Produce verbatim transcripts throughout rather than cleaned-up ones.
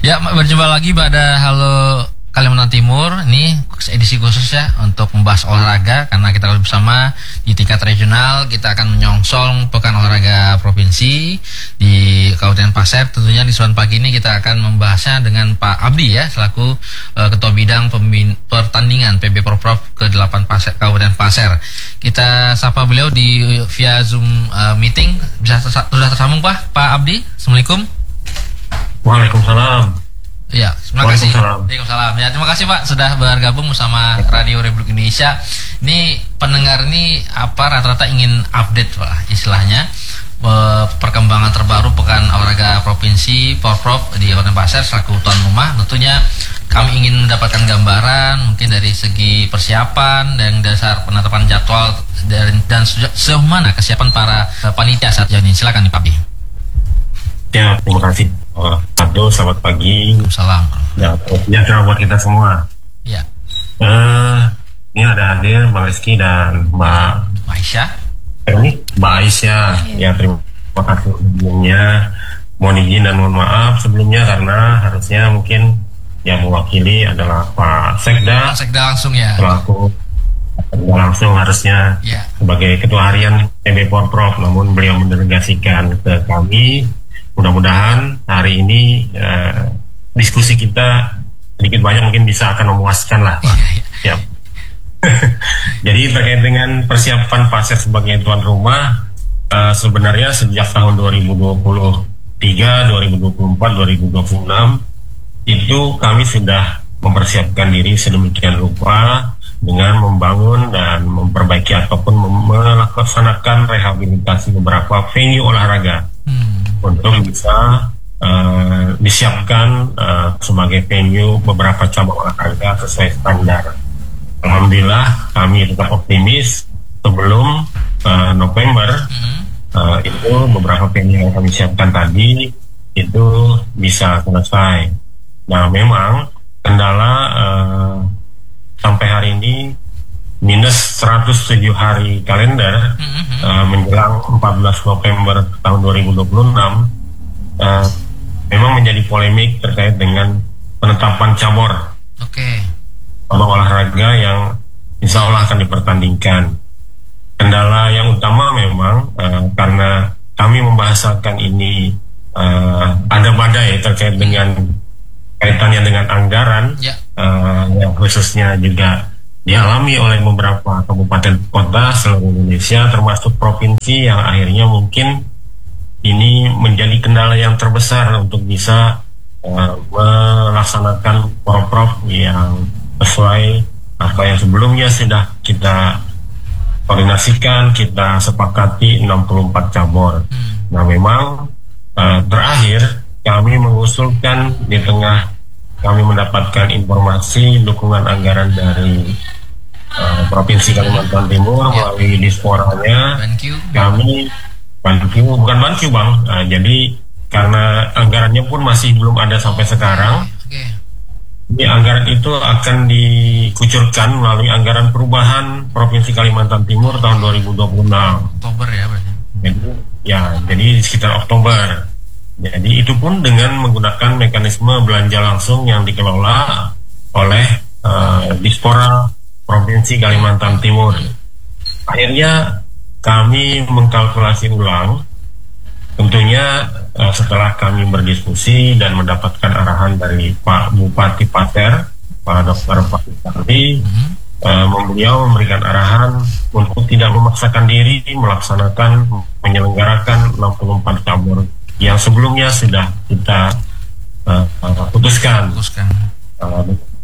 Ya, berjumpa lagi pada Halo Kalimantan Timur. Ini edisi khusus ya untuk membahas olahraga, karena kita bersama di tingkat regional. Kita akan menyongsong Pekan Olahraga Provinsi di Kabupaten Pasir. Tentunya di sore pagi ini kita akan membahasnya dengan Pak Abdi ya, selaku uh, Ketua Bidang Pembin- Pertandingan P B Porprov ke delapan Pasir, Kabupaten Pasir. Kita sapa beliau di via Zoom uh, meeting. Bisa tersa- sudah tersambung Pak? Pak Abdi, Assalamualaikum. Waalaikumsalam. Ya, terima kasih. Waalaikumsalam. Ya, terima kasih Pak sudah bergabung bersama Radio Republik Indonesia. Ini pendengar ini apa rata-rata ingin update Pak, istilahnya perkembangan terbaru Pekan Olahraga Provinsi Porprov di Kabupaten Pasir selaku tuan rumah. Tentunya kami ingin mendapatkan gambaran mungkin dari segi persiapan dan dasar penetapan jadwal dan, dan sejauh mana kesiapan para panitia saat ini. Silakan nih Pak Bi. Ya, terima kasih. Aduh, selamat pagi. Salam. Ya, ya buat kita semua. Ya. Uh, ini ada hadir Bang Rizky dan Mbak Aisyah. Ini Mbak Aisyah. Ya, terima kasih sebelumnya. Mohon izin dan mohon maaf sebelumnya karena harusnya mungkin yang mewakili adalah Pak Sekda. Pak Sekda langsung ya. Selaku langsung harusnya ya. Sebagai Ketua Harian P B Porprov, namun beliau mendelegasikan ke kami. Mudah-mudahan hari ini uh, diskusi kita sedikit banyak mungkin bisa akan memuaskan lah Pak. Ya. Jadi terkait dengan persiapan Pasir sebagai tuan rumah, uh, sebenarnya sejak tahun dua ribu dua puluh tiga, dua ribu dua puluh empat, dua ribu dua puluh enam itu kami sudah mempersiapkan diri sedemikian rupa dengan membangun dan memperbaiki ataupun melaksanakan rehabilitasi beberapa venue olahraga. Hmm. Untuk bisa uh, disiapkan uh, sebagai venue beberapa cabang olahraga sesuai standar. Alhamdulillah kami tetap optimis sebelum uh, November uh, itu beberapa venue yang kami siapkan tadi itu bisa selesai. Nah memang kendala uh, sampai hari ini minus seratus tujuh hari kalender mm-hmm. uh, menjelang empat belas November tahun dua ribu dua puluh enam uh, memang menjadi polemik terkait dengan penetapan cabur okay. cabang olahraga yang insya Allah akan dipertandingkan. Kendala yang utama memang uh, karena kami membahasakan ini uh, ada badai terkait dengan kaitannya dengan anggaran yeah. uh, yang khususnya juga dialami oleh beberapa kabupaten kota seluruh Indonesia termasuk provinsi yang akhirnya mungkin ini menjadi kendala yang terbesar untuk bisa uh, melaksanakan Porprov yang sesuai apa yang sebelumnya sudah kita koordinasikan, kita sepakati enam puluh empat cabur. Hmm. Nah memang uh, terakhir kami mengusulkan di tengah kami mendapatkan informasi dukungan anggaran dari uh, Provinsi Kalimantan Timur ya. Melalui disporanya. Kami bantu, bukan bantu bang. Uh, jadi karena anggarannya pun masih belum ada sampai sekarang. Okay. Ini anggaran itu akan dikucurkan melalui anggaran perubahan Provinsi Kalimantan Timur tahun dua ribu dua puluh enam. Oktober ya berarti. Jadi, ya, jadi sekitar Oktober. Jadi itu pun dengan menggunakan mekanisme belanja langsung yang dikelola oleh uh, Dispora Provinsi Kalimantan Timur. Akhirnya kami mengkalkulasi ulang, tentunya uh, setelah kami berdiskusi dan mendapatkan arahan dari Pak Bupati Pasir, Pak Dokter Pak Tadi, uh, beliau memberikan arahan untuk tidak memaksakan diri melaksanakan menyelenggarakan enam puluh empat cabur yang sebelumnya sudah kita uh, uh, putuskan, putuskan. Uh,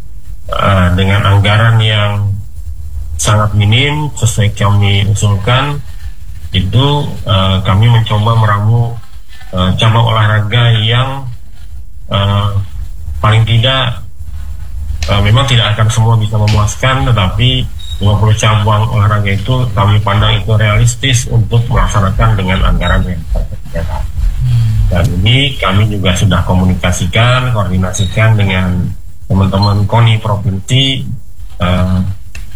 uh, dengan anggaran yang sangat minim sesuai kami usulkan itu uh, kami mencoba meramu uh, cabang olahraga yang uh, paling tidak uh, memang tidak akan semua bisa memuaskan, tetapi dua puluh cabang olahraga itu kami pandang itu realistis untuk melaksanakan dengan anggaran yang tersedia. Dan ini kami juga sudah komunikasikan, koordinasikan dengan teman-teman KONI Provinsi uh,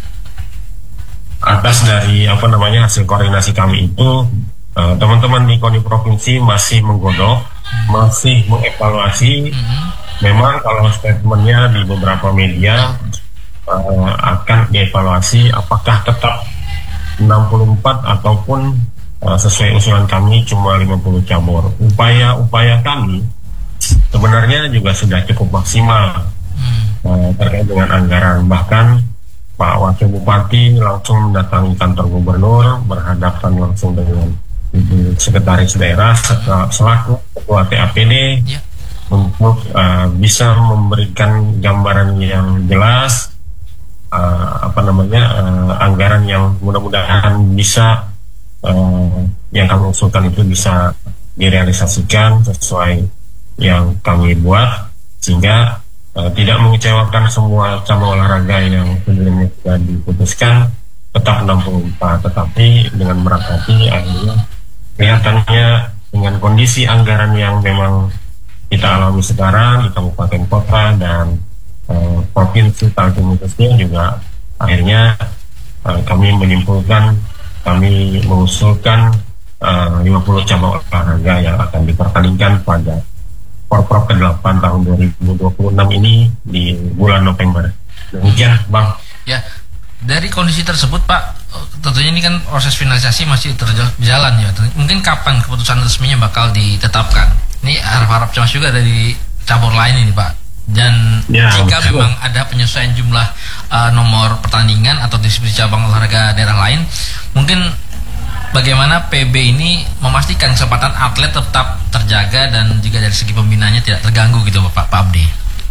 atas dari apa namanya hasil koordinasi kami itu. Uh, teman-teman di KONI Provinsi masih menggodok, masih mengevaluasi memang kalau statementnya di beberapa media uh, akan dievaluasi apakah tetap enam puluh empat ataupun uh, sesuai usulan kami cuma lima puluh cabur. Upaya-upaya kami sebenarnya juga sudah cukup maksimal uh, terkait dengan anggaran. Bahkan Pak Wakil Bupati langsung mendatangi kantor gubernur, berhadapan langsung dengan Ibu Sekretaris Daerah selaku Ketua T A P D yeah. untuk uh, bisa memberikan gambaran yang jelas, uh, apa namanya uh, anggaran yang mudah-mudahan bisa uh, yang kami usulkan itu bisa direalisasikan sesuai yang kami buat, sehingga uh, tidak mengecewakan semua cabang olahraga yang sebelumnya sudah diputuskan tetap enam puluh empat, tetapi dengan merangkati akhirnya kelihatannya dengan kondisi anggaran yang memang kita alami sekarang di kabupaten kota dan uh, provinsi Kaltim khususnya juga akhirnya uh, kami menyimpulkan, kami mengusulkan uh, lima puluh cabang olahraga yang akan dipertandingkan pada Porprov ke delapan tahun dua ribu dua puluh enam ini di bulan November. Demikian Bang. Ya, dari kondisi tersebut Pak, tentunya ini kan proses finalisasi masih terjalan ya. Mungkin kapan keputusan resminya bakal ditetapkan? Ini harap-harap cemas juga dari cabur lain ini Pak. Dan ya, jika betul. memang ada penyesuaian jumlah uh, nomor pertandingan atau distribusi cabang olahraga daerah lain, mungkin bagaimana P B ini memastikan kesempatan atlet tetap terjaga dan juga dari segi pembinaannya tidak terganggu gitu Pak, Pak Abdi?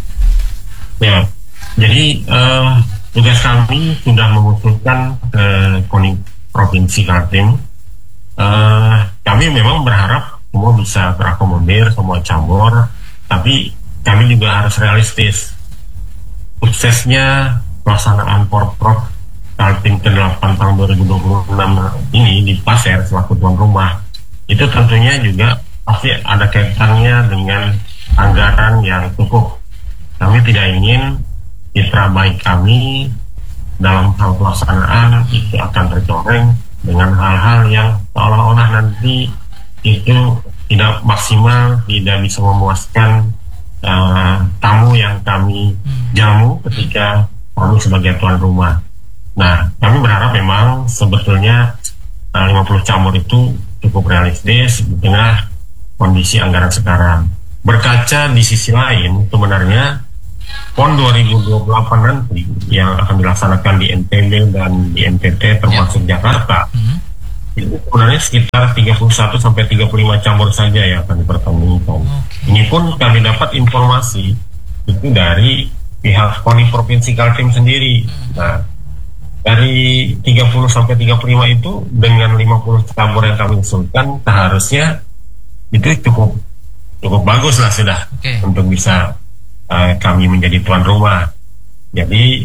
Ya, jadi um, tugas kami sudah mengusulkan ke KONI Provinsi Kaltim. Uh, kami memang berharap semua bisa terakomodir, semua cabur, tapi kami juga harus realistis. Suksesnya pelaksanaan Porprov Kaltim ke delapan tahun dua ribu dua puluh enam ini di Pasir selaku tuan rumah, itu tentunya juga pasti ada kaitannya dengan anggaran yang cukup. Kami tidak ingin citra baik kami dalam hal pelaksanaan itu akan tercoreng dengan hal-hal yang seolah-olah nanti itu tidak maksimal, tidak bisa memuaskan uh, tamu yang kami jamu ketika kami sebagai tuan rumah. Nah, kami berharap memang sebetulnya uh, lima puluh cabur itu cukup realistis di tengah kondisi anggaran sekarang. Berkaca di sisi lain, sebenarnya PON dua ribu dua puluh delapan nanti yang akan dilaksanakan di N T B dan di N T T termasuk yeah. Jakarta, mm-hmm. itu sebenarnya sekitar tiga puluh satu sampai tiga puluh lima cabur saja yang akan dipertandingkan. Okay. Ini pun kami dapat informasi itu dari pihak KONI Provinsi Kaltim sendiri. Mm-hmm. Nah, dari tiga puluh sampai tiga puluh lima itu dengan lima puluh cabur yang kami usulkan seharusnya itu cukup cukup bagus lah sudah okay. untuk bisa Uh, kami menjadi tuan rumah. Jadi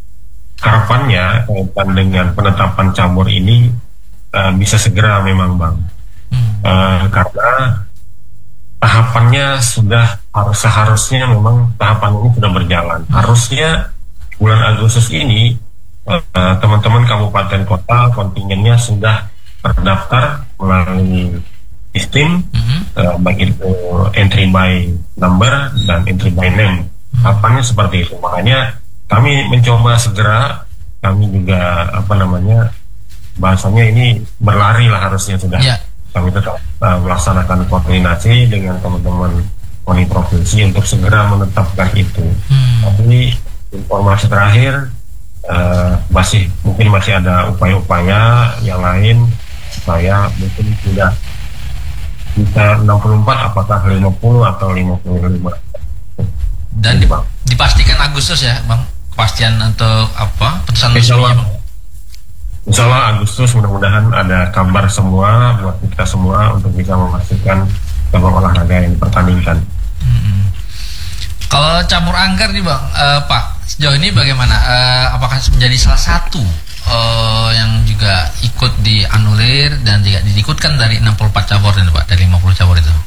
harapannya kaitan dengan penetapan cabur ini uh, bisa segera memang Bang, hmm. uh, karena tahapannya sudah harus seharusnya memang tahapan ini sudah berjalan. Hmm. Harusnya bulan Agustus ini uh, uh, teman-teman kabupaten kota kontingennya sudah terdaftar melalui sistem, mm-hmm. uh, baik itu entry by number dan entry by name. Mm-hmm. Harapannya seperti itu. Makanya kami mencoba segera, kami juga apa namanya bahasanya ini berlari lah harusnya sudah. Yeah. Kami tetap uh, melaksanakan koordinasi dengan teman-teman KONI provinsi untuk segera menetapkan itu. Mm-hmm. Tapi informasi terakhir uh, masih mungkin masih ada upaya-upaya yang lain supaya mungkin sudah bisa enam puluh empat apakah lima puluh atau lima puluh lima. Dan dip- dipastikan Agustus ya Bang, kepastian untuk apa putusan resminya Bang? Insya Allah Agustus, mudah-mudahan ada kabar semua buat kita semua untuk bisa memastikan cabang olahraga yang dipertandingkan. Hmm. Kalau cabur anggar nih Bang, uh, Pak sejauh ini bagaimana? Uh, apakah menjadi salah satu Uh, yang juga ikut dianulir dan tidak diikutkan dari enam puluh empat cabur ini Pak, dari lima puluh cabur itu?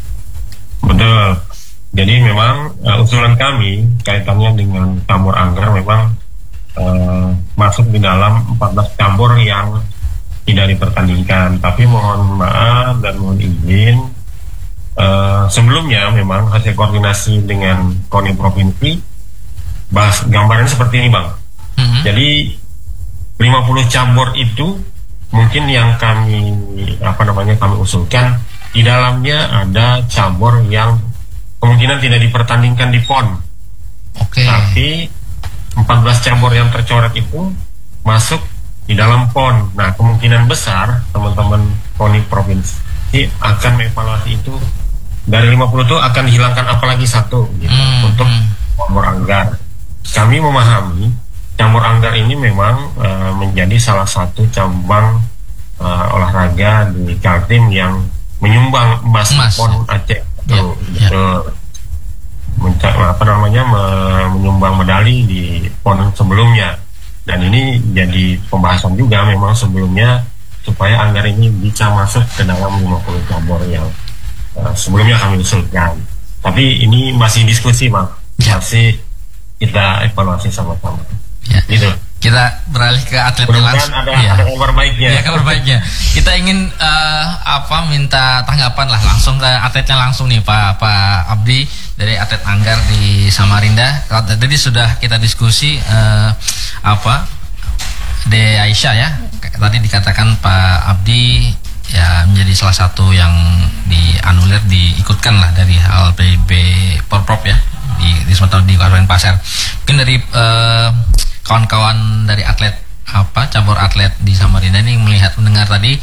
Betul. Jadi memang uh, usulan kami kaitannya dengan cabur anggar memang uh, masuk di dalam empat belas cabur yang tidak dipertandingkan. Tapi mohon maaf dan mohon izin uh, sebelumnya memang hasil koordinasi dengan KONI provinsi, bahas gambarannya seperti ini Bang. Mm-hmm. Jadi lima puluh cabur itu mungkin yang kami apa namanya kami usulkan, di dalamnya ada cabur yang kemungkinan tidak dipertandingkan di P O N. Oke. Okay. Tapi empat belas cabur yang tercoret itu masuk di dalam P O N. Nah, kemungkinan besar teman-teman KONI provinsi akan mengevaluasi itu, dari lima puluh itu akan dihilangkan apalagi satu gitu, hmm. untuk cabur anggar. Kami memahami cabur anggar ini memang uh, menjadi salah satu cabang uh, olahraga di Kaltim yang menyumbang emas, emas. P O N Aceh. Ya, ya. Uh, menca- apa namanya menyumbang medali di P O N sebelumnya, dan ini jadi pembahasan juga memang sebelumnya supaya anggar ini bisa masuk ke dalam lima puluh cabur yang uh, sebelumnya kami usulkan. Tapi ini masih diskusi Bang, ya. Masih kita evaluasi sama-sama. Ya. Gitu. Kita beralih ke atlet langsung. Ada, ya. ada kabar baiknya. Ya, kabar baiknya. Kita ingin uh, apa minta tanggapan lah langsung ke atletnya langsung nih Pak Pak Abdi dari atlet anggar di Samarinda. Tadi sudah kita diskusi uh, apa De Aisyah ya. Tadi dikatakan Pak Abdi ya menjadi salah satu yang dianulir, diikutkan lah dari H L P B Porprov ya di di Sumatera, di Kabupaten Pasir. Mungkin dari uh, kawan-kawan dari atlet apa cabur atlet di Samarinda ini melihat mendengar tadi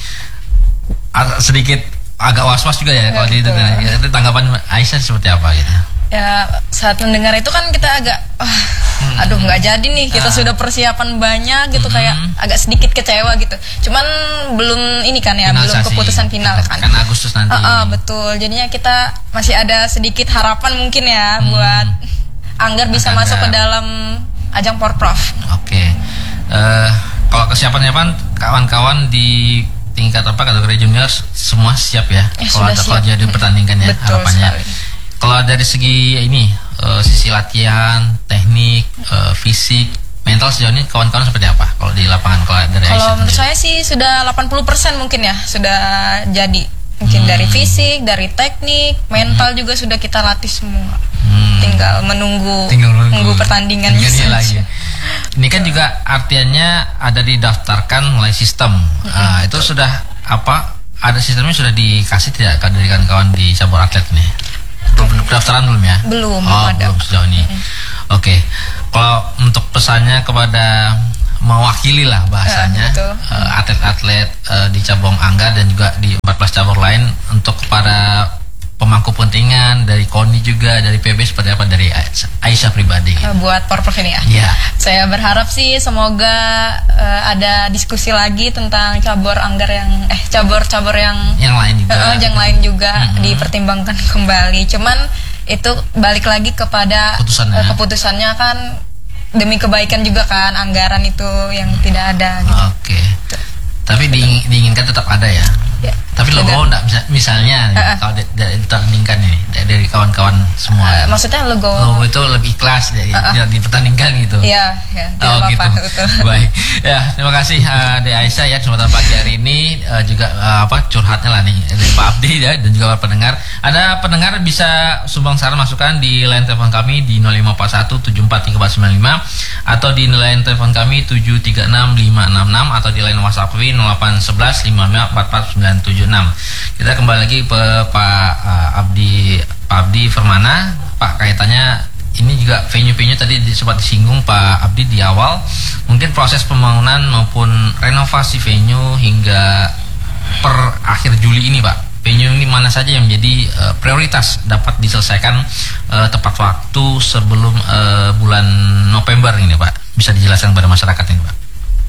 sedikit agak was-was juga ya, ya kalau di itu tanggapan Aisyah seperti apa gitu? Ya saat mendengar itu kan kita agak oh, hmm. aduh nggak jadi nih, kita ah. sudah persiapan banyak gitu, hmm. kayak agak sedikit kecewa gitu. Cuman belum ini kan ya, finalisasi, belum keputusan final kan. Kan Agustus nanti. Uh, uh, betul. Jadinya kita masih ada sedikit harapan mungkin ya hmm. buat anggar bisa anggar. masuk ke dalam ajang Porprov. Oke. Okay. Uh, kalau kesiapannya Pan, kawan-kawan di tingkat apa kategori junior semua siap ya? Eh, kalau ada kalau jadi pertandingan ya. Betul harapannya. Sekali. Kalau dari segi ini uh, sisi latihan, teknik, uh, fisik, mental sejauh ini kawan-kawan seperti apa? Kalau di lapangan kalau dari Aisyah? Kalau menurut saya sih sudah delapan puluh persen mungkin ya, sudah jadi. Mungkin hmm. dari fisik, dari teknik, mental hmm. juga sudah kita latih semua. Hmm. Tinggal menunggu Tinggal menunggu pertandingan lagi. Ini kan juga artinya ada didaftarkan mulai sistem. Hmm. Uh, itu sudah apa? Ada sistemnya sudah dikasih tidak dari kawan-kawan di cabur atlet nih? Pendaftaran belum ya? Belum. Oh, ada. belum sejauh ini. Hmm. Oke. Okay. Kalau untuk pesannya kepada mewakili lah bahasanya uh, uh, atlet-atlet uh, di cabang anggar dan juga di empat belas cabur lain, untuk para pemangku kepentingan dari KONI juga dari P B seperti apa dari Aisyah pribadi? Uh, buat Porprov ini ya. Yeah. Saya berharap sih semoga uh, ada diskusi lagi tentang cabur anggar yang eh cabur-cabur yang yang lain juga, uh, yang lain juga mm-hmm. dipertimbangkan kembali. Cuman itu balik lagi kepada keputusannya, uh, keputusannya kan demi kebaikan juga kan, anggaran itu yang tidak ada gitu. Oke. Okay. Tapi diing, diinginkan tetap ada ya. Ya. Tapi logo enggak bisa, misalnya uh, uh. kalau dipertandingkan ini dari kawan-kawan semua. Uh, maksudnya logo logo itu lebih ikhlas dari uh, uh. dipertandingkan gitu. Iya, ya. Oh gitu. Baik. Ya, terima kasih uh, De Aisyah ya kesempatan pagi hari ini uh, juga uh, apa curhatnya lah nih dari Pak Abdi ya, dan juga para pendengar. Ada pendengar bisa sumbang saran masukan di line telepon kami di nol lima empat satu tujuh empat tiga empat sembilan lima atau di line telepon kami tujuh tiga enam lima enam enam atau di line WhatsApp kami nol delapan satu satu lima lima empat empat sembilan tujuh enam. Kita kembali lagi ke Pak uh, Abdi Pak Abdi Firmana. Pak, kaitannya ini juga venue-venue tadi sempat disinggung Pak Abdi di awal. Mungkin proses pembangunan maupun renovasi venue hingga per akhir Juli ini Pak, venue ini mana saja yang menjadi uh, prioritas dapat diselesaikan uh, tepat waktu sebelum uh, bulan November ini Pak? Bisa dijelaskan kepada masyarakat ini Pak?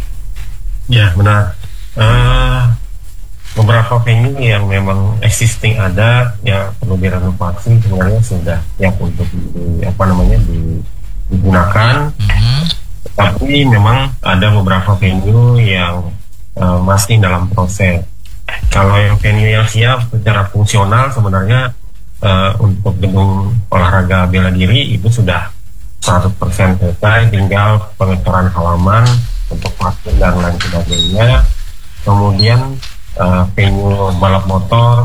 Ya benar. Uh, beberapa venue yang memang existing ada yang perlu direnovasi sebenarnya sudah siap untuk di, apa namanya di, digunakan. Mm-hmm. Tapi memang ada beberapa venue yang uh, masih dalam proses. Kalau yang venue yang siap secara fungsional sebenarnya uh, untuk gedung olahraga bela diri itu sudah seratus persen selesai, tinggal pengeboran halaman untuk parkir dan lain sebagainya. Kemudian uh, venue balap motor,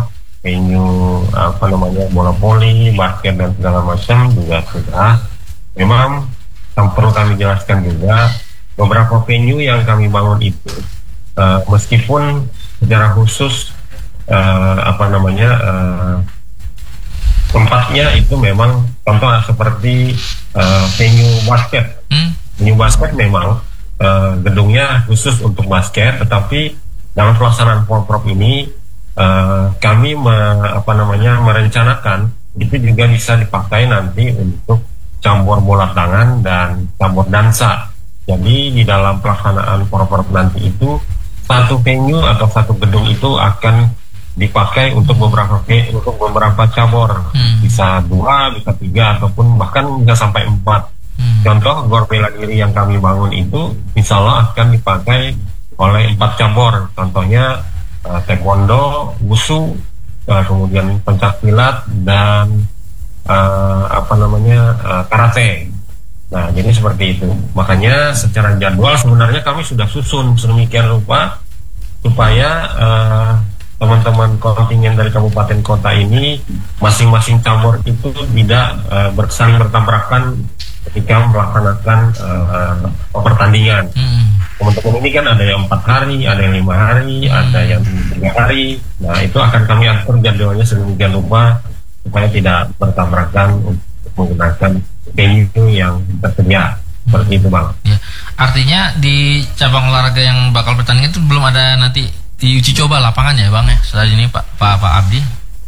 venue apa namanya bola voli, basket dan segala macam juga sudah. Memang yang perlu kami jelaskan juga beberapa venue yang kami bangun itu uh, meskipun secara khusus uh, apa namanya uh, tempatnya itu memang contoh seperti uh, venue basket. Hmm? Venue basket memang uh, gedungnya khusus untuk basket, tetapi dalam pelaksanaan Porprov ini uh, kami me, apa namanya merencanakan itu juga bisa dipakai nanti untuk cabur bola tangan dan cabur dansa. Jadi di dalam pelaksanaan Porprov nanti itu satu venue atau satu gedung itu akan dipakai untuk beberapa untuk beberapa cabur, hmm. bisa dua, bisa tiga, ataupun bahkan bisa sampai empat. Hmm. Contoh Gor Bela Diri yang kami bangun itu, insya Allah akan dipakai oleh empat cabur. Contohnya uh, taekwondo, wushu, uh, kemudian pencaksilat dan uh, apa namanya uh, karate. Nah, jadi seperti itu. Makanya secara jadwal sebenarnya kami sudah susun sedemikian rupa supaya uh, teman-teman kontingen dari kabupaten kota ini masing-masing cabur itu tidak uh, bersaling bertabrakan ketika melaksanakan uh, pertandingan. Hmm. Teman-teman ini kan ada yang empat hari, ada yang lima hari, hmm. ada yang tiga hari. Nah, itu akan kami atur jadwalnya sedemikian rupa supaya tidak bertabrakan untuk menggunakan venue yang tersedia. Seperti itu, Bang. Ya. Artinya di cabang olahraga yang bakal bertanding itu belum ada nanti diuji coba lapangan ya, Bang ya, setelah ini Pak Pak, Pak Abdi?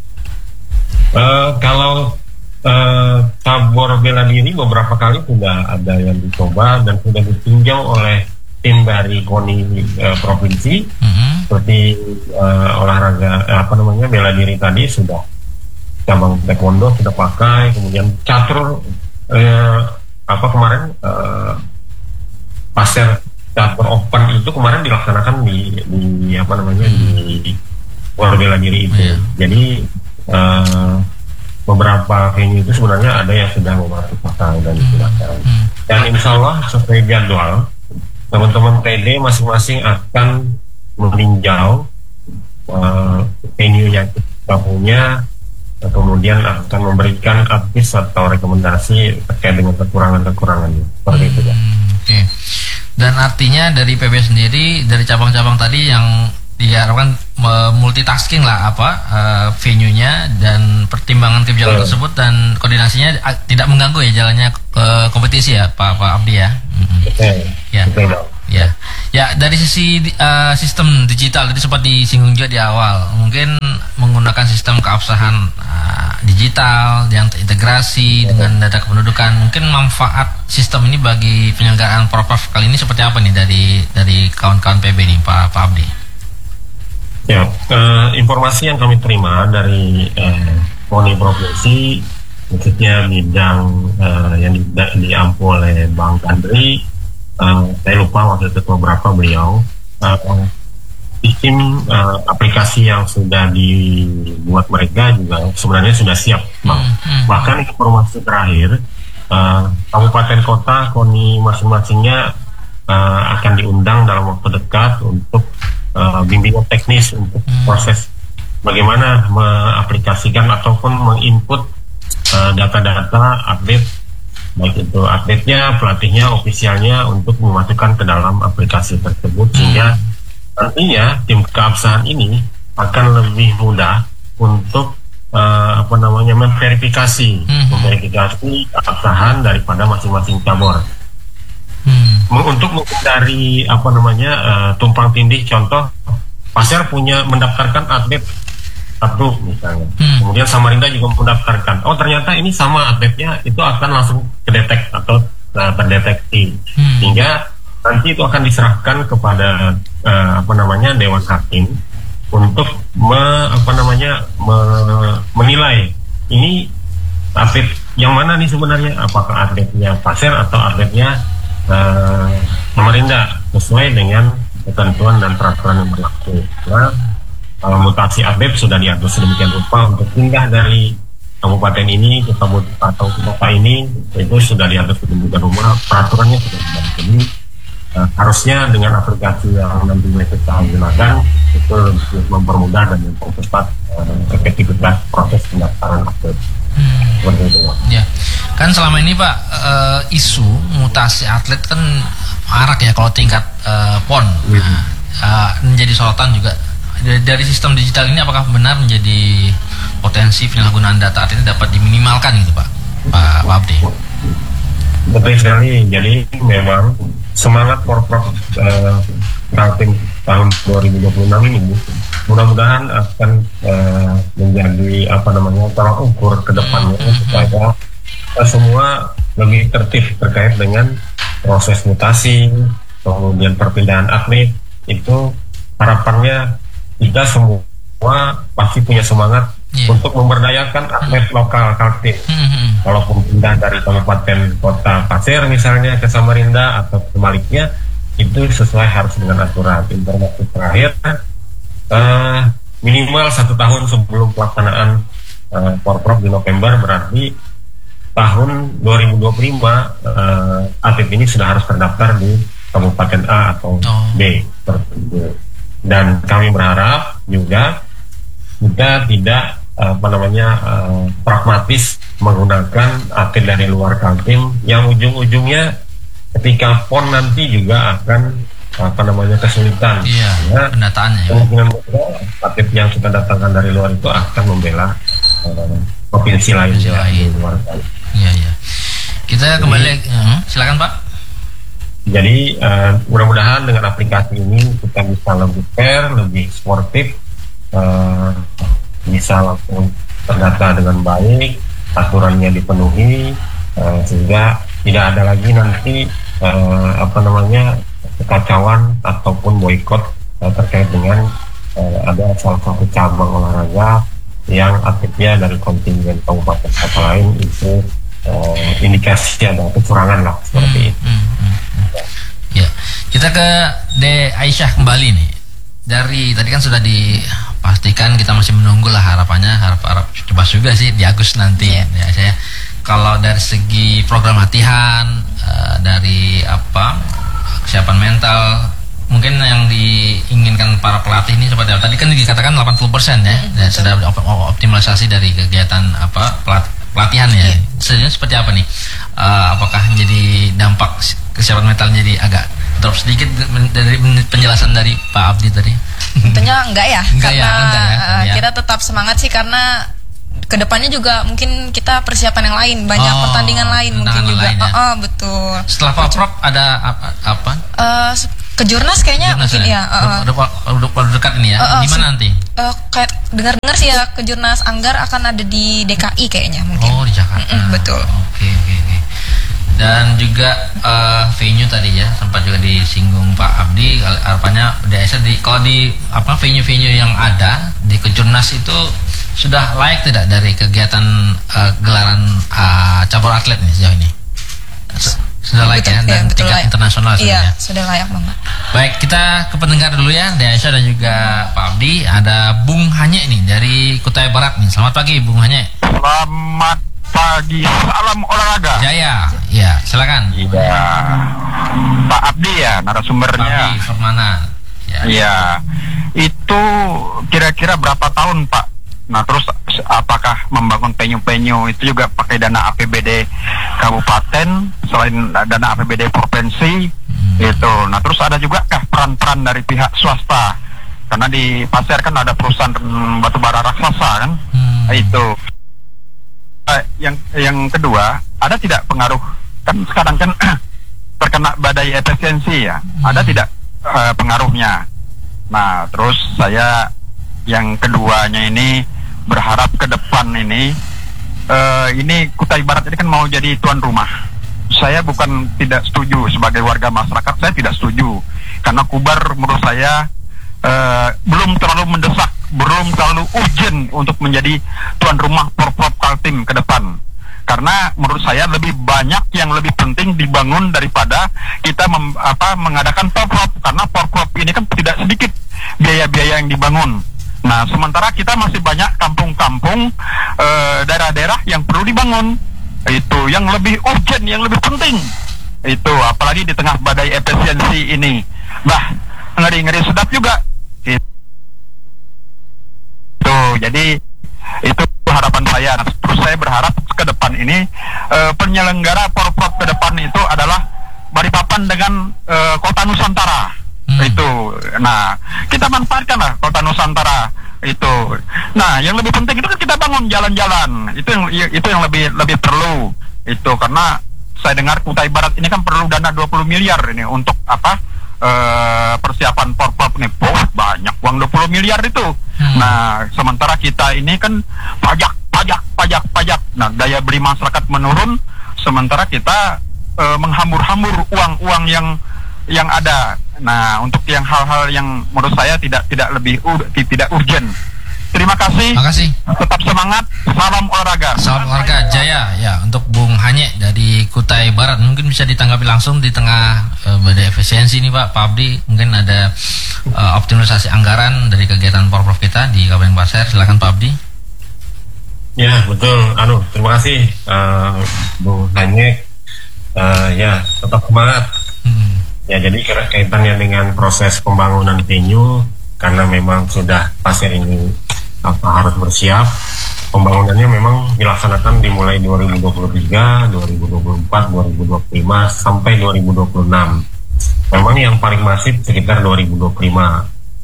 Uh, kalau uh, cabur bela diri beberapa kali sudah ada yang dicoba dan sudah ditinjau oleh tim dari KONI uh, provinsi, mm-hmm. seperti uh, olahraga uh, apa namanya bela diri tadi sudah cabang taekwondo sudah pakai, kemudian catur uh, apa kemarin uh, pasir catur open itu kemarin dilaksanakan di, di apa namanya hmm. di Gor Bela Diri itu. Yeah. Jadi uh, beberapa venue itu sebenarnya ada yang sudah memasuki pakai dan digunakan. Hmm. Dan insya Allah sesuai jadwal teman-teman T D masing-masing akan meninjau uh, venue yang kita punya, kemudian akan memberikan advice atau rekomendasi terkait dengan kekurangan-kekurangannya. Seperti hmm. itu ya. Oke. Okay. Dan artinya dari P B sendiri, dari cabang-cabang tadi yang diharapkan multitasking lah apa uh, venue-nya dan pertimbangan tim jalan tersebut dan koordinasinya uh, tidak mengganggu ya jalannya ke kompetisi ya Pak Pak Abdi ya. Mm-hmm. Betul. Ya. Betul. Ya. Ya, dari sisi uh, sistem digital tadi sempat disinggung juga di awal. Mungkin menggunakan sistem keabsahan uh, digital yang terintegrasi ya. Dengan data kependudukan. Mungkin manfaat sistem ini bagi penyelenggaraan Porprov kali ini seperti apa nih dari dari kawan-kawan P B nih Pak Pak Abdi? Ya, uh, informasi yang kami terima dari uh, KONI provinsi, khususnya bidang uh, yang di, diampu oleh Bang Andri, uh, saya lupa waktu itu beberapa beliau, uh, sistem uh, aplikasi yang sudah dibuat mereka juga sebenarnya sudah siap, Bang. Hmm, hmm. Bahkan informasi terakhir, uh, kabupaten kota KONI masing-masingnya uh, akan diundang dalam waktu dekat untuk Uh, bimbingan teknis untuk hmm. proses bagaimana mengaplikasikan ataupun menginput uh, data-data atlet, baik itu atletnya, pelatihnya, ofisialnya untuk memasukkan ke dalam aplikasi tersebut, sehingga nantinya tim keabsahan ini akan lebih mudah untuk uh, apa namanya memverifikasi hmm. memverifikasi keabsahan daripada masing-masing cabur. Hmm. Untuk menghindari apa namanya uh, tumpang tindih, contoh Pasir punya mendaftarkan atlet satu misalnya, hmm. kemudian Samarinda juga mendaftarkan, oh ternyata ini sama atletnya, itu akan langsung kedetek atau uh, terdeteksi, hmm. sehingga nanti itu akan diserahkan kepada uh, apa namanya Dewan Hakim untuk me, apa namanya me, menilai ini atlet yang mana nih sebenarnya, apakah atletnya Pasir atau atletnya Uh, Samarinda sesuai dengan ketentuan dan peraturan yang berlaku. Nah, uh, mutasi atlet sudah diatur sedemikian rupa untuk pindah dari kabupaten ini ke kabupaten atau ke kota ini, itu sudah diatur sedemikian rupa, peraturannya sudah ada. Jadi uh, harusnya dengan aplikasi yang nantinya kita gunakan itu lebih mempermudah dan mempercepat uh, efektivitas proses pendaftaran atlet. Hmm. Ya, kan selama ini Pak uh, isu mutasi atlet kan marak ya kalau tingkat uh, P O N. Hmm. Nah, uh, menjadi sorotan juga dari, dari sistem digital ini, apakah benar menjadi potensi penyalahgunaan data atlet dapat diminimalkan gitu Pak Pak, Pak Abdi? Betul sekali. Jadi memang semangat Porprov uh, Kaltim tahun dua ribu dua puluh enam ini mudah-mudahan akan uh, menjadi apa namanya tolak ukur ke depannya supaya kita semua lebih tertib terkait dengan proses mutasi, kemudian perpindahan atlet. Itu harapannya kita semua pasti punya semangat yeah. untuk memberdayakan atlet mm. lokal Kaltim. Mm-hmm. Walaupun pindah dari kabupaten kota Pasir misalnya ke Samarinda atau sebaliknya, itu sesuai harus dengan aturan. Informasi terakhir uh, minimal satu tahun sebelum pelaksanaan uh, Porprov di November, berarti tahun dua ribu dua puluh lima uh, atlet ini sudah harus terdaftar di Kabupaten A atau oh. B. Dan kami berharap juga kita tidak apa namanya uh, pragmatis menggunakan atlet dari luar Kaltim yang ujung-ujungnya ketika P O N nanti juga akan apa namanya kesulitan. Iya, ya, pendataannya. Kemungkinan besar atlet yang kita datangkan dari luar itu akan membela uh, provinsi lain di luar Kaltim. Iya, iya. Kita kembali, jadi, uh, silakan Pak. Jadi uh, mudah-mudahan dengan aplikasi ini kita bisa lebih fair, lebih sportif, uh, bisa langsung terdata dengan baik, aturannya dipenuhi, uh, sehingga tidak ada lagi nanti uh, apa namanya kekacauan ataupun boikot uh, terkait dengan uh, ada salah satu cabang olahraga yang atletnya dari kontingen kabupaten kota lain itu uh, indikasi ada kecurangan lah seperti hmm, itu. Hmm, hmm, hmm. Ya, kita ke De Aisyah kembali nih. Dari tadi kan sudah dipastikan, kita masih menunggu lah harapannya, harap harap coba juga sih di Agustus nanti. Yeah. Ya, saya kalau dari segi program latihan, uh, dari apa kesiapan mental, mungkin yang diinginkan para pelatih ini seperti apa? Tadi kan dikatakan delapan puluh persen ya, mm-hmm. dan sudah optimalisasi dari kegiatan apa pelat, pelatihan ya. Yeah. Sebenarnya seperti apa nih? Uh, apakah menjadi dampak kesiapan mental jadi agak drop sedikit dari penjelasan dari Pak Abdi tadi? Tentunya enggak ya, enggak karena ya, enggak ya, uh, ya. kita tetap semangat sih, karena kedepannya juga mungkin kita persiapan yang lain, banyak oh, pertandingan lain mungkin juga. Lain, ya? oh, oh, betul. Setelah Pak Prop ada apa? apa? Uh, Kejurnas kayaknya Kejurnas mungkin ya. ya. Uh, udah, udah, udah dekat ini ya. Uh, uh, Di mana nanti? Uh, kayak dengar-dengar sih ya, Kejurnas Anggar akan ada di D K I kayaknya mungkin. Oh, di Jakarta. Mm-mm, betul. Oke, oke, oke. Dan juga uh, venue tadi ya, sempat juga disinggung Pak Abdi, harapannya biasa di kalau di apa venue-venue yang ada di Kejurnas itu sudah layak tidak dari kegiatan uh, gelaran uh, cabur atlet nih sejauh ini? Sudah layak betul, ya, dan ya, tingkat layak. Internasional sudah iya, ya. Sudah layak banget. Baik, kita ke pendengar dulu ya, Aisyah dan juga Pak Abdi. Ada Bung Hanye nih dari Kutai Barat nih. Selamat pagi Bung Hanye. Selamat pagi, salam olahraga. Jaya, ya silakan. Iya, Pak Abdi ya narasumbernya. Pak Abdi Firmana. Ya. Iya, itu kira-kira berapa tahun Pak? Nah terus apakah membangun penyu-penyu itu juga pakai dana A P B D kabupaten selain dana A P B D provinsi hmm. itu? Nah terus ada juga kah peran-peran dari pihak swasta? Karena di Pasir kan ada perusahaan batubara raksasa kan, hmm. itu. Uh, yang yang kedua, ada tidak pengaruh, kan sekarang kan terkena badai efisiensi ya, hmm. ada tidak uh, pengaruhnya? Nah terus saya yang keduanya ini berharap ke depan ini uh, ini Kutai Barat ini kan mau jadi tuan rumah. Saya bukan tidak setuju sebagai warga masyarakat, saya tidak setuju karena Kubar menurut saya uh, belum terlalu mendesak, belum terlalu urgent untuk menjadi tuan rumah Porprov Kaltim ke depan. Karena menurut saya lebih banyak yang lebih penting dibangun daripada kita mem, apa, mengadakan Porprov, karena Porprov ini kan tidak sedikit biaya-biaya yang dibangun. Nah, sementara kita masih banyak kampung-kampung, e, daerah-daerah yang perlu dibangun. Itu yang lebih urgent, yang lebih penting. Itu apalagi di tengah badai efisiensi ini. Bah, ngeri-ngeri sedap juga. Itu jadi itu harapan saya. Terus saya berharap ke depan ini uh, penyelenggara Porprov ke depan itu adalah Balikpapan dengan uh, Kota Nusantara. Hmm. Itu. Nah, kita manfaatkanlah Kota Nusantara itu. Nah, yang lebih penting itu kan kita bangun jalan-jalan. Itu yang itu yang lebih lebih perlu. Itu karena saya dengar Kutai Barat ini kan perlu dana dua puluh miliar ini untuk apa? Uh, persiapan Porprov nih. Oh, banyak uang dua puluh miliar itu. Hmm. Nah, sementara kita ini kan pajak, pajak, pajak, pajak. Nah, daya beli masyarakat menurun, sementara kita uh, menghambur-hambur uang-uang yang yang ada. Nah, untuk yang hal-hal yang menurut saya tidak tidak lebih ur, tidak urgent. Terima kasih. Terima kasih. Tetap semangat. Salam olahraga. Salam olahraga Jaya. Ya, untuk Bung Hanye dari Kutai Barat mungkin bisa ditanggapi langsung di tengah uh, badai efisiensi ini Pak. Pak Abdi, mungkin ada uh, optimalisasi anggaran dari kegiatan Porprov kita di Kabupaten Pasir. Silakan Pak Abdi. Ya, betul. Anu, terima kasih uh, Bung Hanye. Uh, ya, tetap semangat. Hmm. Ya, jadi kaitannya dengan proses pembangunan venue, karena memang sudah Pasir ini apa harus bersiap. Pembangunannya memang dilaksanakan dimulai dua ribu dua puluh tiga, dua ribu dua puluh empat, dua ribu dua puluh lima sampai dua ribu dua puluh enam. Memang yang paling masif sekitar dua ribu dua puluh lima.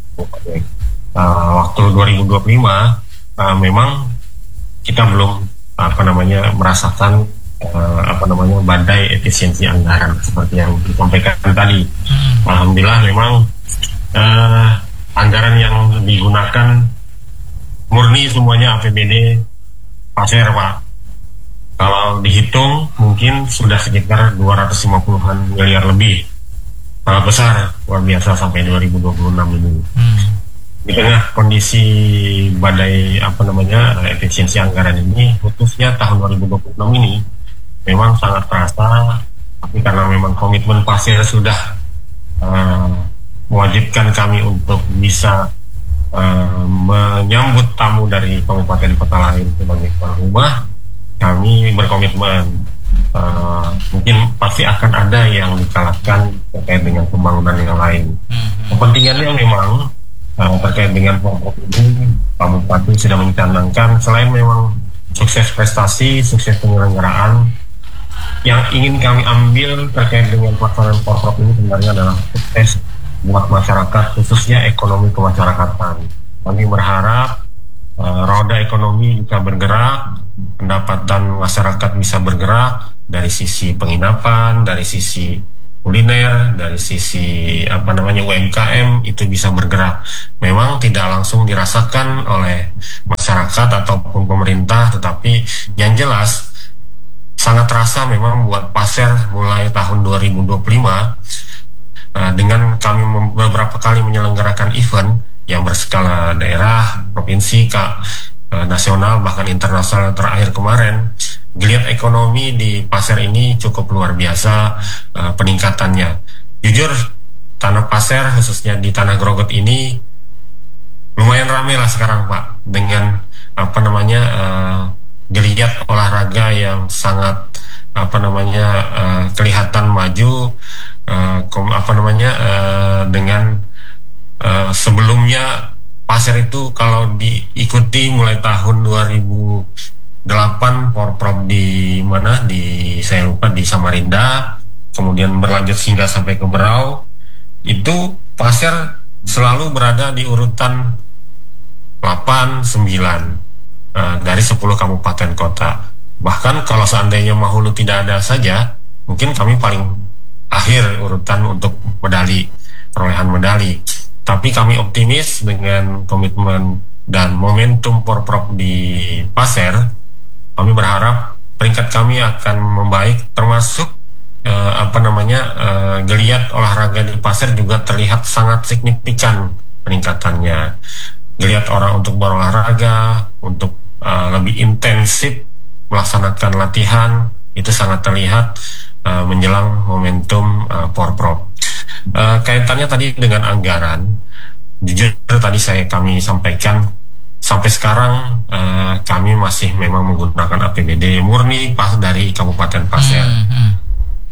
Uh, waktu dua ribu dua puluh lima uh, memang kita belum apa namanya merasakan uh, apa namanya badai efisiensi anggaran seperti yang disampaikan tadi. Hmm. Alhamdulillah memang uh, anggaran yang digunakan murni semuanya A P B D Pasir, Pak. Kalau dihitung mungkin sudah sekitar dua ratus lima puluhan miliar lebih. Sangat besar, luar biasa sampai dua ribu dua puluh enam ini. Hmm. Di tengah kondisi badai apa namanya efisiensi anggaran ini, khususnya tahun dua ribu dua puluh enam ini memang sangat terasa. Tapi karena memang komitmen Pasir sudah uh, mewajibkan kami untuk bisa Uh, menyambut tamu dari kabupaten kota lain sebagai tuan rumah, kami berkomitmen uh, mungkin pasti akan ada yang dikalahkan terkait dengan pembangunan yang lain. Kepentingannya memang uh, terkait dengan Porprov ini, Pak Bupati sudah mencanangkan selain memang sukses prestasi, sukses penyelenggaraan, yang ingin kami ambil terkait dengan pelaksanaan Porprov ini sebenarnya adalah sukses buat masyarakat, khususnya ekonomi kemasyarakatan. Kami berharap uh, roda ekonomi bisa bergerak, pendapatan masyarakat bisa bergerak dari sisi penginapan, dari sisi kuliner, dari sisi apa namanya U M K M itu bisa bergerak. Memang tidak langsung dirasakan oleh masyarakat ataupun pemerintah, tetapi yang jelas sangat terasa memang buat Pasir mulai tahun dua ribu dua puluh lima. Nah, dengan kami beberapa kali menyelenggarakan event yang berskala daerah, provinsi, kak, e, nasional, bahkan internasional terakhir kemarin, geliat ekonomi di Pasir ini cukup luar biasa e, peningkatannya. Jujur, Tanah Pasir, khususnya di Tanah Grogot ini, lumayan ramai lah sekarang Pak, dengan apa namanya e, geliat olahraga yang sangat apa namanya e, kelihatan maju. Uh, kom, apa namanya uh, dengan uh, sebelumnya Pasir itu kalau diikuti mulai tahun dua ribu delapan Porprov di mana di saya lupa di Samarinda, kemudian berlanjut hingga sampai ke Berau, itu Pasir selalu berada di urutan delapan sembilan uh, dari sepuluh kabupaten kota. Bahkan kalau seandainya Mahulu tidak ada saja, mungkin kami paling akhir urutan untuk medali, perolehan medali. Tapi kami optimis dengan komitmen dan momentum Porprov di Pasir, kami berharap peringkat kami akan membaik, termasuk eh, apa namanya eh, geliat olahraga di Pasir juga terlihat sangat signifikan peningkatannya. Geliat orang untuk berolahraga, untuk eh, lebih intensif melaksanakan latihan, itu sangat terlihat Uh, menjelang momentum uh, Porprov. Uh, kaitannya tadi dengan anggaran, jujur tadi saya kami sampaikan sampai sekarang uh, kami masih memang menggunakan A P B D murni pas dari Kabupaten Pasir. Hmm, hmm.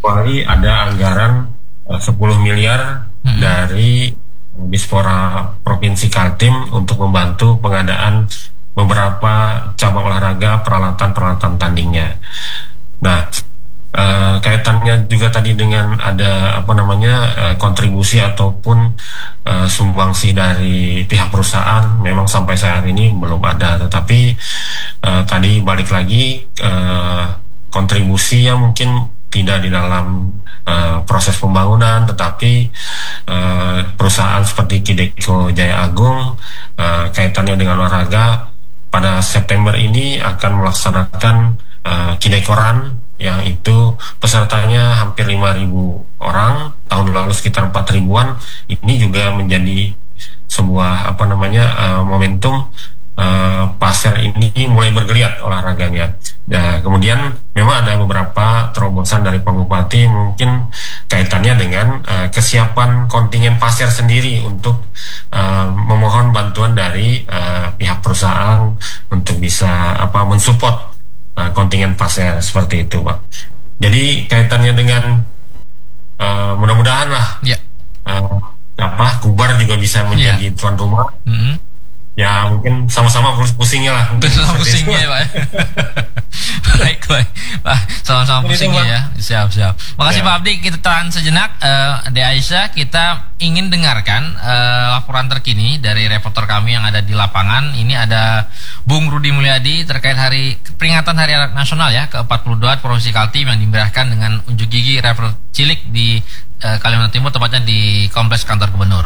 kecuali ada anggaran uh, sepuluh miliar hmm. dari Dispora Provinsi Kaltim untuk membantu pengadaan beberapa cabang olahraga, peralatan-peralatan tandingnya. Nah, uh, kaitannya juga tadi dengan ada apa namanya uh, kontribusi ataupun uh, sumbangsi dari pihak perusahaan, memang sampai saat ini belum ada. Tetapi uh, tadi balik lagi uh, kontribusi yang mungkin tidak di dalam uh, proses pembangunan, tetapi uh, perusahaan seperti Kideko Jaya Agung uh, kaitannya dengan olahraga pada September ini akan melaksanakan uh, Kidekoran, yang itu pesertanya hampir lima ribu orang, tahun lalu sekitar empat ribuan. Ini juga menjadi sebuah apa namanya uh, momentum uh, pasar ini mulai bergeliat olahraganya. Nah, kemudian memang ada beberapa terobosan dari Pak Bupati, mungkin kaitannya dengan uh, kesiapan kontingen pasar sendiri untuk uh, memohon bantuan dari uh, pihak perusahaan untuk bisa apa mensupport uh, kontingen pasar seperti itu, Pak. Jadi kaitannya dengan uh, mudah-mudahan lah yeah. uh, apa Kubar juga bisa menjadi yeah. tuan rumah. Mm-hmm. Ya mungkin sama-sama pusingnya lah. Sama pusingnya ya, Pak. Baik, baik. Pak, sama-sama pusingnya ya. Siap, siap. Makasih ya. Pak Abdi, kita tahan sejenak. uh, Ade Aisyah, kita ingin dengarkan uh, laporan terkini dari reporter kami yang ada di lapangan. Ini ada Bung Rudi Mulyadi terkait hari peringatan Hari Anak Nasional ya, ke empat puluh dua Provinsi Kaltim yang dimeriahkan dengan unjuk gigi rapper cilik di uh, Kalimantan Timur, tepatnya di Kompleks Kantor Gubernur.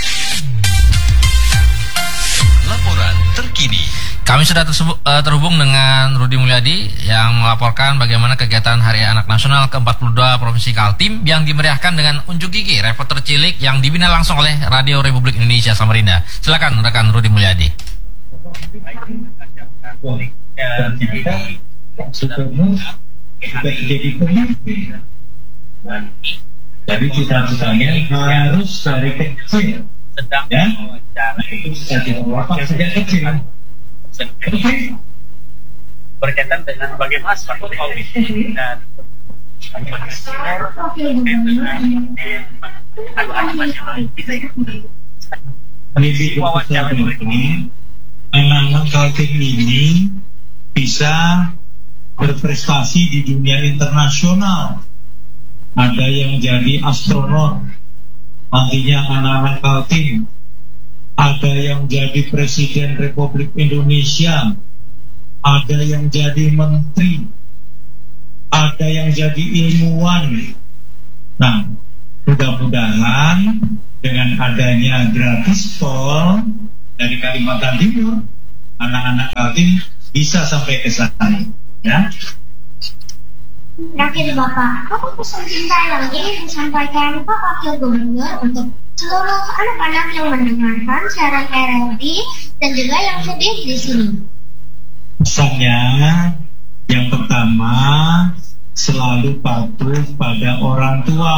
Laporan terkini. Kami sudah terhubung dengan Rudi Mulyadi yang melaporkan bagaimana kegiatan Hari Anak Nasional ke empat puluh dua Provinsi Kaltim yang dimeriahkan dengan unjuk gigi reporter cilik yang dibina langsung oleh Radio Republik Indonesia Samarinda. Silakan rekan Rudi Mulyadi. Jadi cita-citanya harus dari kecil. Sedang ya, itu jadi apa sejak kecil berkaitan dengan bagaimana sepak COVID dan mendidik ini, anak-anak Kaltim ini bisa berprestasi di dunia internasional. Ada yang jadi astronot, nantinya anak-anak Kaltim. Ada yang jadi Presiden Republik Indonesia, ada yang jadi menteri, ada yang jadi ilmuwan. Nah, mudah-mudahan dengan adanya gratis tol dari Kalimantan Timur, anak-anak Kaltim bisa sampai ke sana, ya. Terakhir Bapak, apa pesan cinta yang ingin disampaikan Pak Wakil Gubernur untuk seluruh anak-anak yang mendengarkan siaran R R I dan juga yang hadir di sini? Pesannya yang pertama, selalu patuh pada orang tua,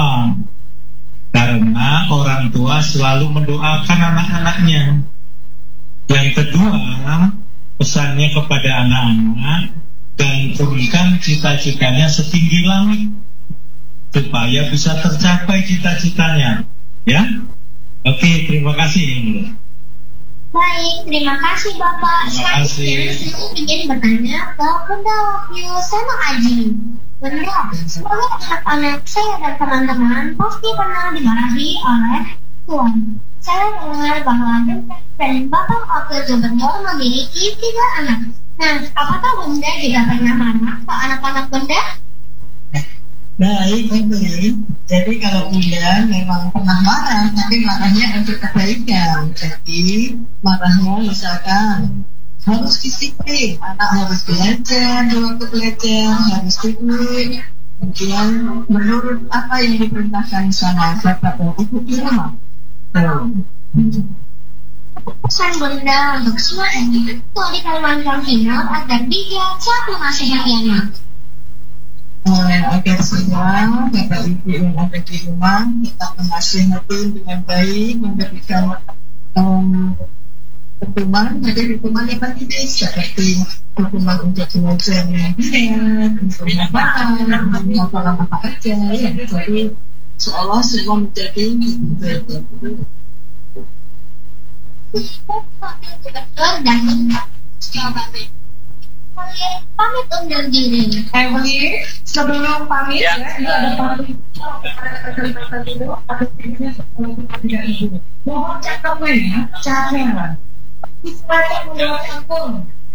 karena orang tua selalu mendoakan anak-anaknya. Yang kedua, pesannya kepada anak-anak, gantungkan cita-citanya setinggi langit supaya bisa tercapai cita-citanya, ya. Oke, terima kasih. Baik, terima kasih Bapak. Selanjutnya saya ingin bertanya ke Bunda Wakil Sema Aji. Bunda, semoga anak-anak saya dan teman-teman pasti pernah dimarahi oleh Tuhan. Saya mendengar bahwa dan Bapak Wakil Gubernur memiliki tiga anak. Nah, apakah Bunda juga pernah marah ke anak-anak Bunda? Baik, Bunda. Jadi kalau Bunda memang pernah marah, tapi marahnya untuk kebaikan. Jadi marahnya misalkan harus disiplin, anak harus belajar, di waktu belajar harus tidur. Kemudian menurut apa yang diperintahkan sama bapak dan ibu di rumah. Pesan Bunda untuk semua ini tua di Kalimantan Timur agar bijak saat menasihati anak. Uh, agar semua bapak ibu yang ada di rumah kita menasihati dengan baik, memberikan um, hukuman, ada hukuman yang medis seperti hukuman untuk belajar yang diet, hukuman makan, apa apa aja ya. Jadi seolah semua menjadi berbeda. Pamit undur diri. Emily, sebelum pamit ya, ini ada pamit. Mohon cek kamu ya, cara. Istilahnya menjawab kampung.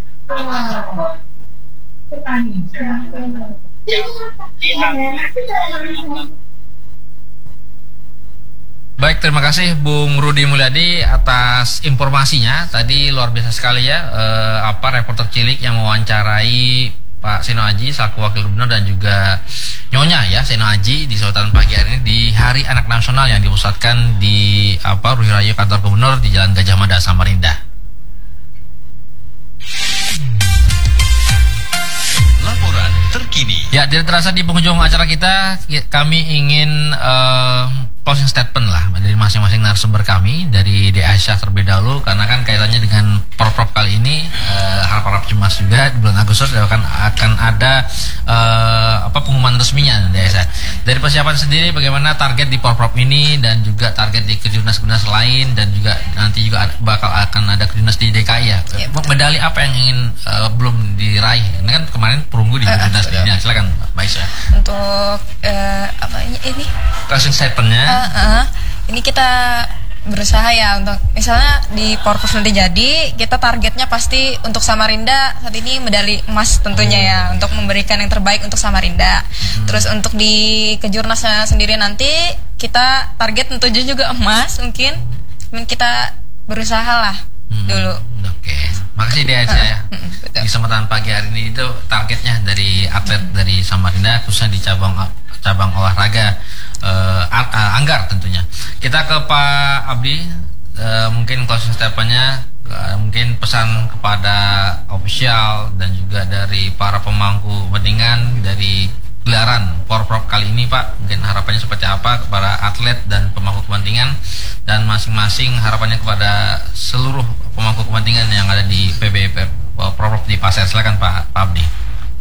Petani. Baik, terima kasih Bung Rudi Mulyadi atas informasinya. Tadi luar biasa sekali ya, eh, apa reporter cilik yang mewawancarai Pak Seno Aji selaku Wakil Gubernur dan juga Nyonya ya Seno Aji di Sultan pagi hari ini di Hari Anak Nasional yang dipusatkan di apa Ruhi Rayu Kantor Gubernur di Jalan Gajah Mada, Samarinda. Laporan terkini. Ya, tidak terasa di penghujung acara kita, kami ingin uh, closing statement lah dari masing-masing narasumber kami. Dari D Aisyah terlebih dahulu, karena kan kaitannya dengan Porprov kali ini, uh, harap-harap cemas juga di bulan Agustus akan akan ada uh, apa pengumuman resminya D Aisyah. Dari persiapan sendiri bagaimana target di Porprov ini dan juga target di kejurnas-kejurnas lain, dan juga nanti juga bakal akan ada kejurnas di D K I ya. Ya, medali apa yang ingin uh, belum diraih? Ini kan kemarin perunggu di kejurnas uh, ini. Silakan Mbak Aisyah. Untuk uh, apa ini? Closing statement-nya. Uh, uh, ini kita berusaha ya untuk misalnya di Porprov nanti jadi, kita targetnya pasti untuk Samarinda saat ini medali emas tentunya ya, untuk memberikan yang terbaik untuk Samarinda. Hmm. Terus untuk di kejurnasnya sendiri nanti kita target tentunya juga emas, mungkin kita berusaha lah hmm. dulu. Oke, makasih deh aja ya. Di kesempatan pagi hari ini itu targetnya dari atlet hmm. dari Samarinda, khususnya di cabang cabang olahraga uh, uh, Anggar tentunya. Kita ke Pak Abdi, uh, mungkin closing statement-nya, uh, mungkin pesan kepada official dan juga dari para pemangku kepentingan dari gelaran Porprov kali ini Pak. Mungkin harapannya seperti apa kepada atlet dan pemangku kepentingan, dan masing-masing harapannya kepada seluruh pemangku kepentingan yang ada di P B Porprov di Pasir. Silakan Pak, Pak Abdi.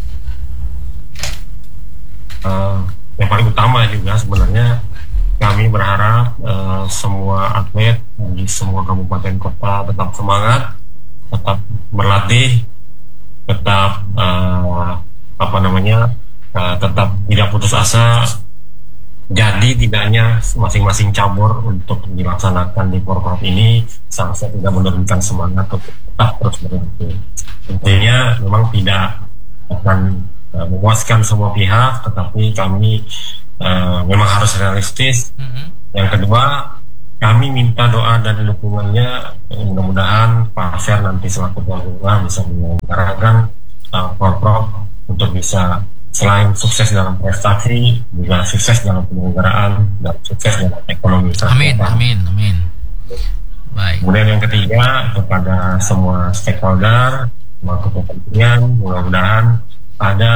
Uh, yang paling utama juga sebenarnya kami berharap uh, semua atlet di semua kabupaten kota tetap semangat, tetap berlatih, tetap uh, apa namanya uh, tetap tidak putus asa. Jadi tidaknya masing-masing cabur untuk dilaksanakan di Porprov ini seharusnya tidak menurunkan semangat untuk tetap terus berlatih. Intinya memang tidak akan uh, memuaskan semua pihak, tetapi kami uh, memang harus realistis. Mm-hmm. Yang kedua, kami minta doa dan dukungannya, mudah-mudahan Pak Fer nanti selaku tuan rumah bisa menyelenggarakan uh, Porprov untuk bisa selain sukses dalam prestasi, juga sukses dalam penyelenggaraan dan sukses dalam ekonomi. Amin, amin, amin. Baik. Kemudian yang ketiga, kepada semua stakeholder, semua kepentingan, mudah-mudahan ada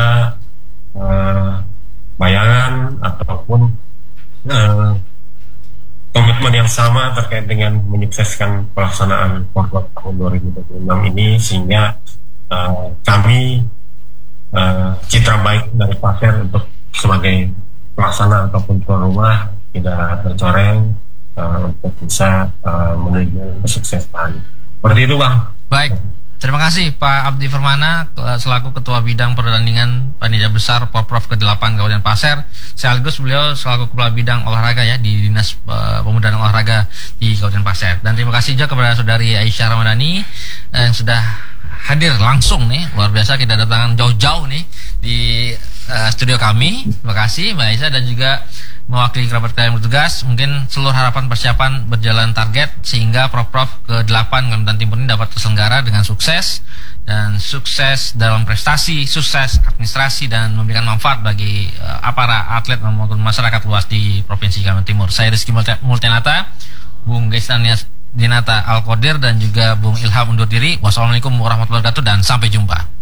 uh, bayangan ataupun uh, komitmen yang sama terkait dengan menyukseskan pelaksanaan Porprov tahun dua ribu dua puluh enam ini, sehingga uh, kami Uh, citra baik dari Pasir untuk sebagai pelaksana ataupun tuan rumah tidak tercoreng, uh, untuk bisa uh, menuju kesuksesan. Seperti itu Bang. Baik, terima kasih Pak Abdi Firmana selaku Ketua Bidang Pertandingan Panitia Besar Porprov ke delapan Kabupaten Pasir, sekaligus beliau selaku Kepala Bidang Olahraga ya di Dinas uh, Pemuda dan Olahraga di Kabupaten Pasir. Dan terima kasih juga kepada Saudari Aisyah Ramadhani uh, yang sudah hadir langsung nih, luar biasa, kita datangan jauh-jauh nih di uh, studio kami. Terima kasih Mbak Aisyah, dan juga mewakili kerabat kita yang bertugas. Mungkin seluruh harapan persiapan berjalan target sehingga Porprov ke delapan Kalimantan Timur ini dapat terselenggara dengan sukses, dan sukses dalam prestasi, sukses administrasi, dan memberikan manfaat bagi uh, para atlet maupun masyarakat luas di Provinsi Kalimantan Timur. Saya Rizky Multianata, Bung Gaistania Dinata Al-Qadir, dan juga Bung Ilham undur diri. Wassalamualaikum warahmatullahi wabarakatuh, dan sampai jumpa.